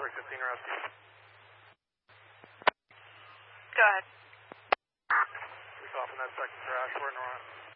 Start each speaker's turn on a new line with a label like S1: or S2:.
S1: North 15 route.
S2: Go ahead.
S1: We off in that second crash. We're in the run.